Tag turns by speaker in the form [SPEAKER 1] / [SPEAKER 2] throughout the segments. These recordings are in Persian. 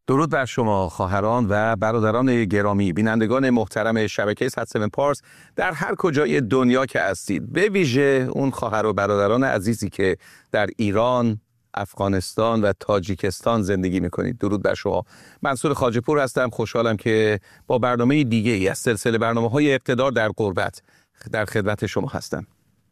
[SPEAKER 1] درود بر شما خواهران و برادران گرامی، بینندگان محترم شبکه 107 پارس در هر کجای دنیا که هستید، به ویژه اون خواهر و برادران عزیزی که در ایران، افغانستان و تاجیکستان زندگی میکنید. درود بر شما. منصور خواجه‌پور هستم. خوشحالم که با برنامه دیگه ای از سلسله برنامه‌های اقتدار در غربت در خدمت شما هستم.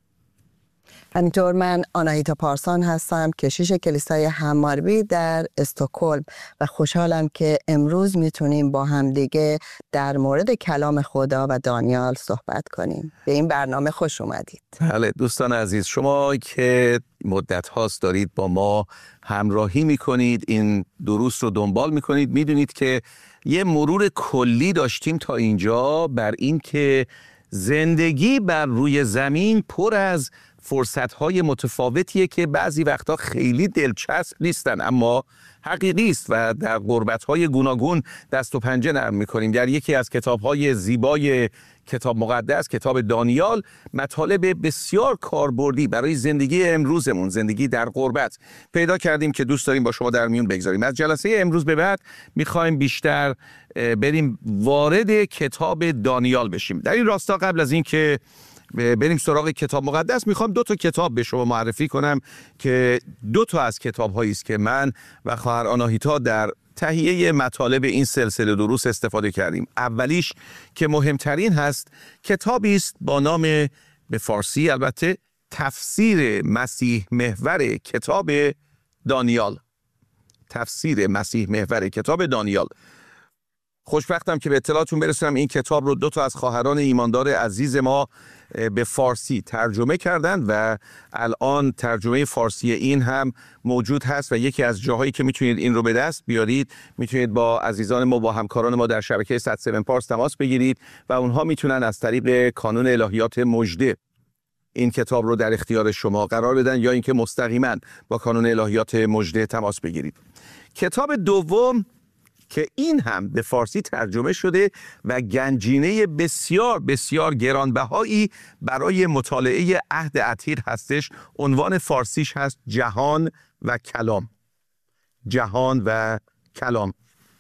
[SPEAKER 2] همینطور من آناهیتا پارسان هستم، کشیش کلیسای هماربی در استکهلم و خوشحالم که امروز میتونیم با همدیگه در مورد کلام خدا و دانیال صحبت کنیم. به این برنامه خوش اومدید.
[SPEAKER 1] بله دوستان عزیز، شما که مدت هاست دارید با ما همراهی میکنید، این دروس رو دنبال میکنید، میدونید که یه مرور کلی داشتیم تا اینجا بر این که زندگی بر روی زمین پر از فرصت‌های متفاوتیه که بعضی وقتا خیلی دلچسب نیستن اما حقیقی است و در غربت‌های گوناگون دست و پنجه نرم می‌کنیم. در یکی از کتاب‌های زیبای کتاب مقدس، کتاب دانیال، مطالب بسیار کاربردی برای زندگی امروزمون، زندگی در غربت پیدا کردیم که دوست داریم با شما در میون بگذاریم. از جلسه امروز به بعد می‌خوایم بیشتر بریم وارد کتاب دانیال بشیم. در این راستا قبل از این که بریم سراغ کتاب مقدس، میخوام 2 کتاب به شما معرفی کنم که 2 از کتاب‌هایی است که من و خواهر آناهیتا در تهیه مطالب این سلسله دروس استفاده کردیم. اولیش که مهمترین هست، کتابی است با نام، به فارسی البته، تفسیر مسیح محور کتاب دانیال. تفسیر مسیح محور کتاب دانیال. خوشبختم که به اطلاعتون برسونم این کتاب رو 2 از خواهران ایماندار عزیز ما به فارسی ترجمه کردن و الان ترجمه فارسی این هم موجود هست و یکی از جاهایی که میتونید این رو به دست بیارید، میتونید با عزیزان ما، با همکاران ما در شبکه 107 پارس تماس بگیرید و اونها میتونن از طریق کانون الهیات مژده این کتاب رو در اختیار شما قرار بدن یا اینکه مستقیما با کانون الهیات مژده تماس بگیرید. کتاب دوم که این هم به فارسی ترجمه شده و گنجینه بسیار بسیار گرانبهایی برای مطالعه عهد عتیق هستش. عنوان فارسیش هست جهان و کلام. جهان و کلام.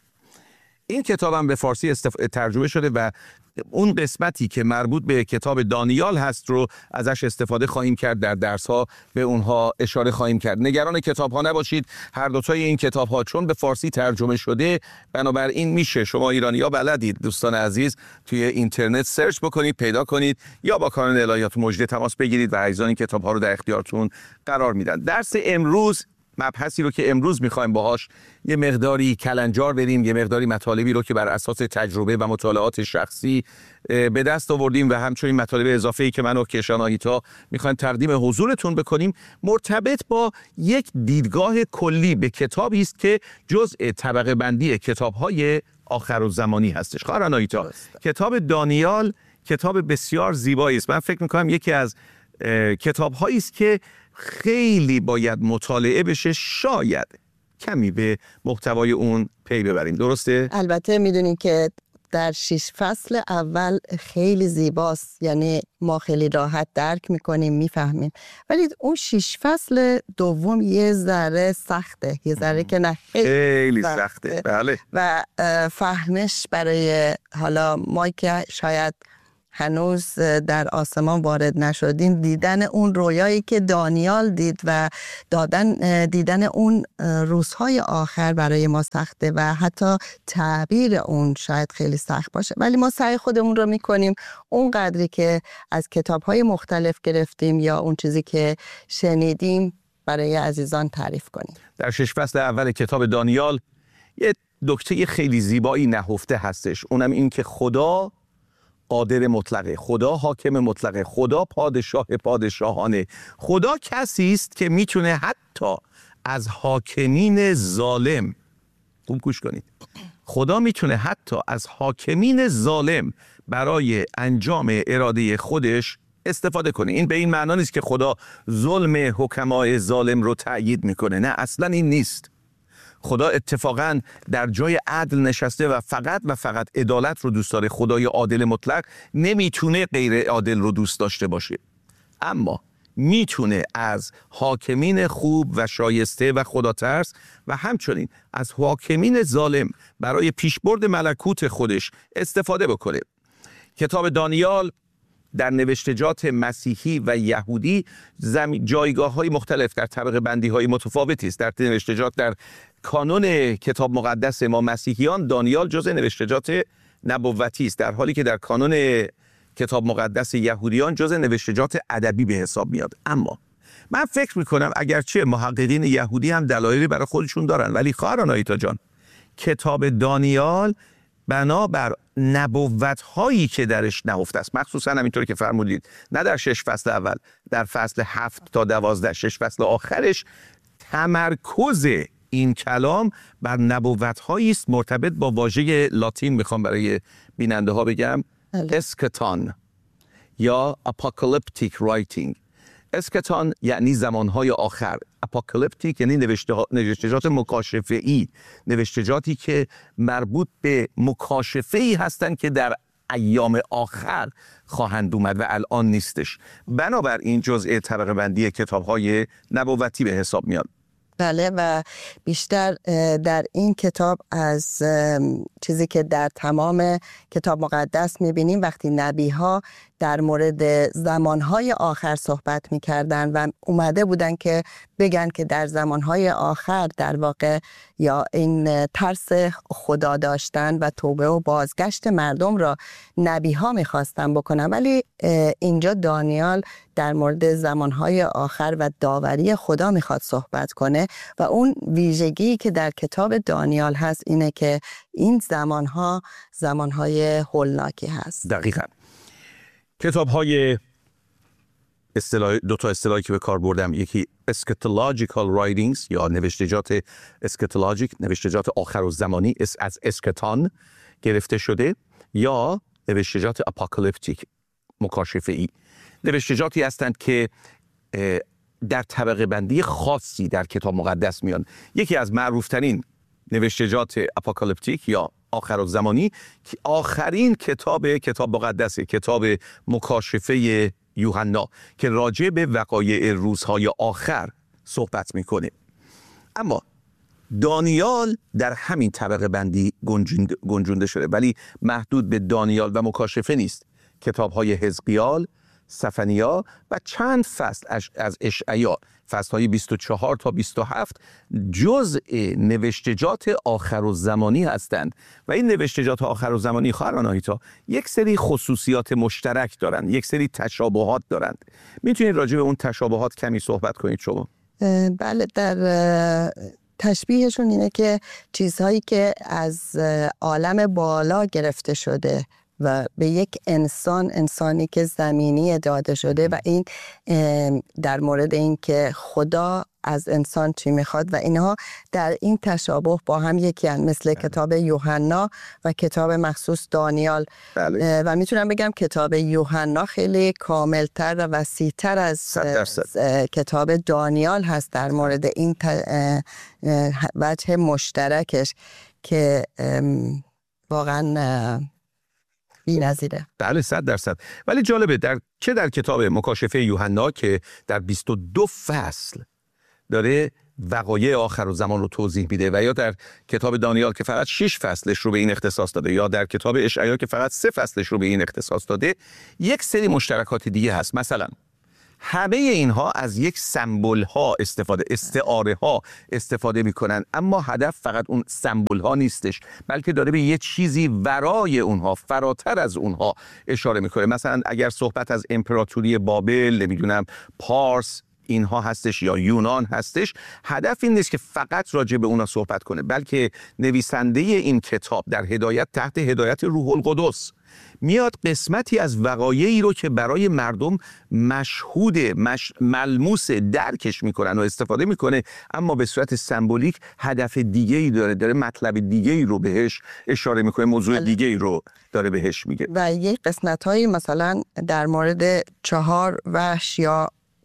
[SPEAKER 1] این کتاب هم به فارسی ترجمه شده و اون قسمتی که مربوط به کتاب دانیال هست رو ازش استفاده خواهیم کرد، در درس ها به اونها اشاره خواهیم کرد. نگران کتاب ها نباشید، هر دوتای این کتاب ها چون به فارسی ترجمه شده، بنابراین میشه شما ایرانی ها بلدید دوستان عزیز توی اینترنت سرچ بکنید، پیدا کنید یا با کانون الهیات مژده تماس بگیرید و عزیزان این کتاب ها رو در اختیارتون قرار میدن. درس امروز، مبحثی رو که امروز میخوایم باهاش یه مقداری کلنجار بریم، یه مقداری مطالبی رو که بر اساس تجربه و مطالعات شخصی به دست آوردیم و همچنین مطالب اضافه‌ای که من و کشان آهیتا میخوایم تقدیم حضورتون بکنیم، مرتبط با یک دیدگاه کلی به کتابی است که جزء طبقه بندی کتاب‌های آخرالزمانی هستش. خواهر آهیتا، کتاب دانیال کتاب بسیار زیبایی است. من فکر میکنم یکی از کتاب‌هایی است که خیلی باید مطالعه بشه، شاید کمی به محتوای اون پی ببریم. درسته؟
[SPEAKER 2] البته میدونین که در 6 فصل اول خیلی زیباست، یعنی ما خیلی راحت درک میکنیم، میفهمیم، ولی اون 6 فصل دوم یه ذره سخته، یه ذره که نه
[SPEAKER 1] خیلی سخته. بله.
[SPEAKER 2] و فهمش برای حالا ما که شاید هنوز در آسمان وارد نشدیم، دیدن اون رویایی که دانیال دید و دیدن اون روزهای آخر برای ما سخته و حتی تعبیر اون شاید خیلی سخت باشه، ولی ما سعی خودمون رو میکنیم اون قدری که از کتاب‌های مختلف گرفتیم یا اون چیزی که شنیدیم برای عزیزان تعریف کنیم.
[SPEAKER 1] در 6 فصل اول کتاب دانیال یه نکته خیلی زیبایی نهفته هستش، اونم این که خدا قادر مطلقه، خدا حاکم مطلقه، خدا پادشاه پادشاهانه. خدا کسی است که میتونه حتی از حاکمین ظالم، خوب گوش کنید، خدا میتونه حتی از حاکمین ظالم برای انجام اراده خودش استفاده کنه. این به این معنا نیست که خدا ظلم حکمای ظالم رو تأیید میکنه، نه اصلا این نیست. خدا اتفاقاً در جای عدل نشسته و فقط عدالت رو دوست داره. خدای عادل مطلق نمیتونه غیر عادل رو دوست داشته باشه. اما میتونه از حاکمین خوب و شایسته و خداترس و همچنین از حاکمین ظالم برای پیشبرد ملکوت خودش استفاده بکنه. کتاب دانیال در نوشتجات مسیحی و یهودی جایگاه‌های مختلف در طبقه بندی‌های متفاوتی است. در نوشتجات در کانون کتاب مقدس ما مسیحیان دانیال جزء نوشتجات نبوتی است، در حالی که در کانون کتاب مقدس یهودیان جزء نوشتجات ادبی به حساب میاد. اما من فکر میکنم اگرچه محققین یهودی هم دلایلی برای خودشون دارن، ولی خواهران آیتا جان، کتاب دانیال بنابر نبوت‌هایی که درش نهفته است، مخصوصا همینطور که فرمودید نه در 6 فصل اول، در فصل 7 تا 12 6 فصل آخرش تمرکز این کلام بر نبوت‌هایی است مرتبط با واژه لاتین، میخوام برای بیننده ها بگم، اسکتان یا اپوکالیپتیک رایتینگ. اسکتان یعنی زمانهای آخر، اپوکالیپتیک یعنی نوشتجات مکاشفه‌ای، نوشتجاتی که مربوط به مکاشفه‌ای هستند که در ایام آخر خواهند اومد و الان نیستش. بنابراین جزء طبقه بندی کتاب‌های نبوتی به حساب میاد.
[SPEAKER 2] بله، و بیشتر در این کتاب از چیزی که در تمام کتاب مقدس میبینیم وقتی نبی‌ها در مورد زمانهای آخر صحبت میکردن و اومده بودن که بگن که در زمانهای آخر در واقع یا این ترس خدا داشتن و توبه و بازگشت مردم را نبی‌ها میخواستن بکنن، ولی اینجا دانیال در مورد زمانهای آخر و داوری خدا میخواد صحبت کنه و اون ویژگی که در کتاب دانیال هست اینه که این زمانهای هولناکی هست.
[SPEAKER 1] دقیقاً. کتاب‌های دو تا اصطلاحی که به کار بردم، یکی eschatological writings یا نوشتجات اسکتولوژیک، نوشتجات آخر و زمانی از اسکتان گرفته شده، یا نوشتجات اپوکالیپتیک مکاشفه‌ای. نوشتجاتی هستند که در طبقه بندی خاصی در کتاب مقدس میان. یکی از معروفترین نوشتجات اپوکالیپتیک یا آخر و زمانی که آخرین کتاب مقدس، کتاب مکاشفه یوحنا که راجع به وقایع روزهای آخر صحبت میکنه. اما دانیال در همین طبقه بندی گنجونده شده، ولی محدود به دانیال و مکاشفه نیست. کتاب‌های حزقیال، سفنیا و چند فصل از اشعیا، فصل‌های 24 تا 27 جزء نوشتجات آخر و زمانی هستند و این نوشتجات آخر و زمانی خواهران آیتا یک سری خصوصیات مشترک دارند، یک سری تشابهات دارند. میتونید راجع به اون تشابهات کمی صحبت کنید شما؟
[SPEAKER 2] بله، در تشبیهشون اینه که چیزهایی که از عالم بالا گرفته شده و به یک انسانی که زمینی داده شده و این در مورد این که خدا از انسان چی میخواد و اینها در این تشابه با هم یکی هستند، مثل کتاب یوحنا و کتاب مخصوص دانیال. و میتونم بگم کتاب یوحنا خیلی کاملتر و وسیع‌تر از کتاب دانیال هست در مورد این وجه مشترکش که واقعا بی‌نظیره.
[SPEAKER 1] بله 100%. ولی جالبه چه در کتاب مکاشفه یوحنا که در 22 فصل داره وقایع آخر و زمان رو توضیح میده و یا در کتاب دانیال که فقط 6 فصلش رو به این اختصاص داده یا در کتاب اشعیا که فقط 3 فصلش رو به این اختصاص داده، یک سری مشترکات دیگه هست. مثلا همه اینها از یک سمبل ها استعاره ها استفاده میکنن، اما هدف فقط اون سمبل ها نیستش، بلکه داره به یه چیزی ورای اونها، فراتر از اونها اشاره میکنه. مثلا اگر صحبت از امپراتوری بابل، نمیدونم پارس اینها هستش یا یونان هستش، هدف این نیست که فقط راجع به اونا صحبت کنه، بلکه نویسنده این کتاب در تحت هدایت روح القدس میاد قسمتی از وقایعی رو که برای مردم مشهود ملموس درکش میکنن و استفاده میکنه، اما به صورت سمبولیک هدف دیگه‌ای داره مطلب دیگه‌ای رو بهش اشاره میکنه، موضوع دیگه‌ای رو داره بهش میگه.
[SPEAKER 2] و یک قسمت‌هایی مثلا در مورد 4 وحش یا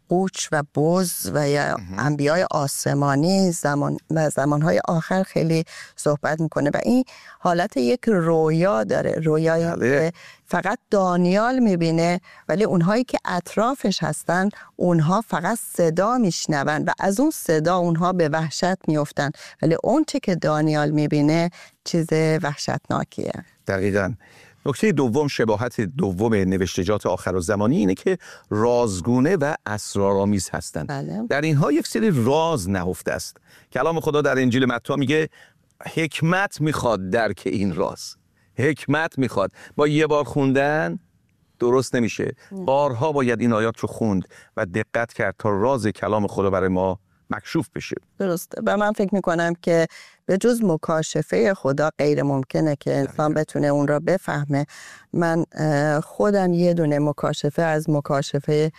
[SPEAKER 2] قوچ و بز و یا انبیای آسمانی زمانهای آخر خیلی صحبت میکنه و این حالت یک رویا داره، رویایی که فقط دانیال میبینه، ولی اونهایی که اطرافش هستن اونها فقط صدا میشنون و از اون صدا اونها به وحشت میفتن، ولی اون چه که دانیال میبینه چیز وحشتناکیه.
[SPEAKER 1] دقیقاً. نکته دوم، شباهت دوم نوشتجات آخرالزمانی اینه که رازگونه و اسرارآمیز هستند.
[SPEAKER 2] بله.
[SPEAKER 1] در اینها یک سری راز نهفته است. کلام خدا در انجیل متی میگه حکمت میخواد درک این راز. حکمت میخواد. با یه بار خوندن درست نمیشه. بارها باید این آیات رو خوند و دقت کرد تا راز کلام خدا برای ما مکشوف بشه.
[SPEAKER 2] درسته. و من فکر میکنم که به جز مکاشفه خدا غیر ممکنه که انسان بتونه اون را بفهمه. من خودم یه دونه مکاشفه از مکاشفه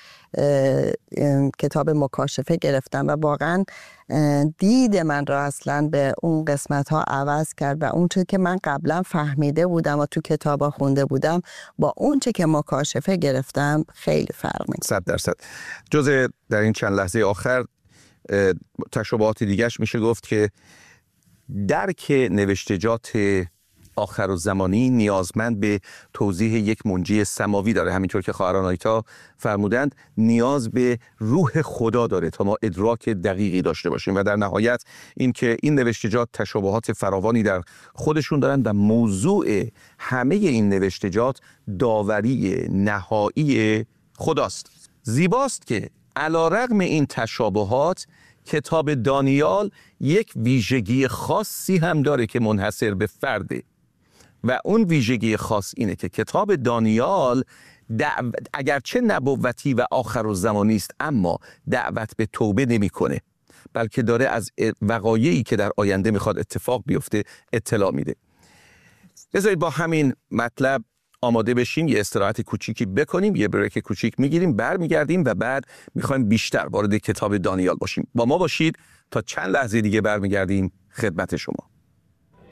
[SPEAKER 2] کتاب مکاشفه گرفتم و واقعا دید من را اصلا به اون قسمت ها عوض کرد و اون چه که من قبلا فهمیده بودم و تو کتابا خونده بودم با اون چه که مکاشفه گرفتم خیلی فرق میکنه.
[SPEAKER 1] 100%. جز در این چند لحظه آخر تشابهات دیگرش میشه گفت که درک نوشتجات آخرالزمانی نیازمند به توضیح یک منجی سماوی داره. همینطور که خواهران آیتا فرمودند نیاز به روح خدا داره تا ما ادراک دقیقی داشته باشیم و در نهایت این که این نوشتجات تشابهات فراوانی در خودشون دارند و موضوع همه این نوشتجات داوری نهایی خداست. زیباست که علیرغم این تشابهات کتاب دانیال یک ویژگی خاصی هم داره که منحصر به فرده و اون ویژگی خاص اینه که کتاب دانیال اگرچه نبوتی و آخرالزمانی است اما دعوت به توبه نمیکنه، بلکه داره از وقایعی که در آینده میخواد اتفاق بیفته اطلاع میده. بذارید با همین مطلب آماده بشیم، یه استراحت کوچیکی بکنیم، یه بریک کوچیک میگیریم، برمیگردیم و بعد میخوایم بیشتر وارد کتاب دانیال باشیم. با ما باشید تا چند لحظه دیگه برمیگردیم خدمت شما.